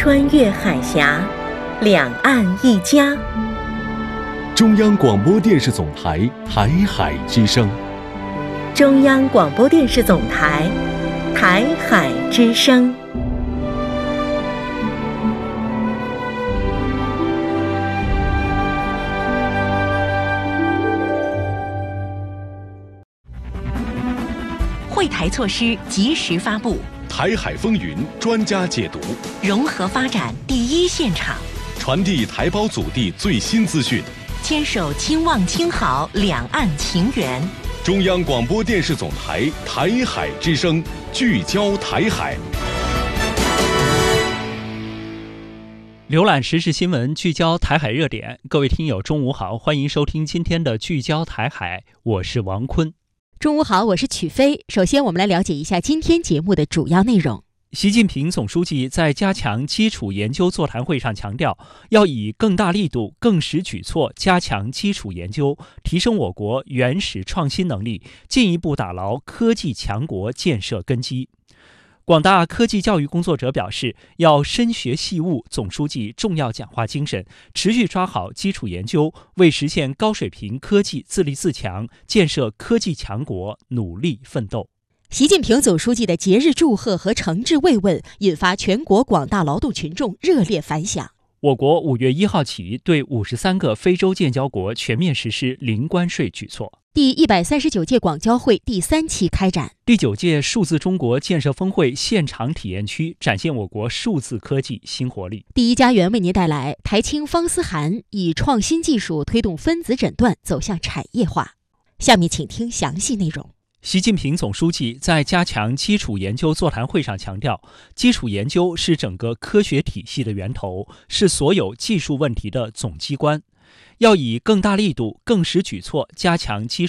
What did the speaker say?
穿越海峡，两岸一家。 中央广播电视总台台海之声。 中央广播电视总台台海之声。 惠台措施及时发布， 台海风云专家解读， 融合发展第一现场， 传递台胞祖地最新资讯， 牵手亲望亲好两岸情缘。 中央广播电视总台台海之声，聚焦台海。 浏览时事新闻，聚焦台海热点。各位听友中午好，欢迎收听今天的聚焦台海，我是王坤。 中午好，我是曲飞。首先我们来了解一下今天节目的主要内容。 习近平总书记在加强基础研究座谈会上强调，要以更大力度、更实举措加强基础研究，提升我国原始创新能力，进一步打牢科技强国建设根基。广大科技教育工作者表示，要深学细悟总书记重要讲话精神，持续抓好基础研究，为实现高水平科技自立自强、建设科技强国努力奋斗。 习近平总书记的节日祝贺和诚挚慰问引发全国广大劳动群众热烈反响。 我国5月1号起对53个非洲建交国全面实施零关税举措。 第139届广交会第3期开展。 第9届数字中国建设峰会现场体验区展现我国数字科技新活力。 第一家园为您带来台青方思涵以创新技术推动分子诊断走向产业化。下面请听详细内容。 习近平总书记在加强基础研究座谈会上强调，基础研究是整个科学体系的源头，是所有技术问题的总机关。要以更大力度、更实举措加强基